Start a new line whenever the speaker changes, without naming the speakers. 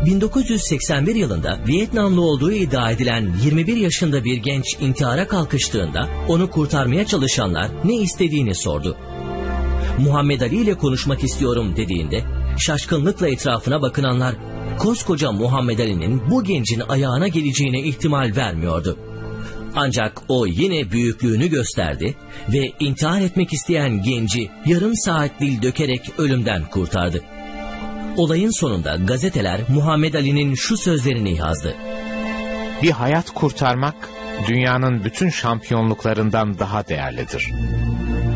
1981 yılında Vietnamlı olduğu iddia edilen 21 yaşında bir genç intihara kalkıştığında onu kurtarmaya çalışanlar ne istediğini sordu. Muhammed Ali ile konuşmak istiyorum dediğinde şaşkınlıkla etrafına bakınanlar koskoca Muhammed Ali'nin bu gencin ayağına geleceğine ihtimal vermiyordu. Ancak o yine büyüklüğünü gösterdi ve intihar etmek isteyen genci yarım saat dil dökerek ölümden kurtardı. Olayın sonunda gazeteler Muhammed Ali'nin şu sözlerini yazdı.
Bir hayat kurtarmak dünyanın bütün şampiyonluklarından daha değerlidir.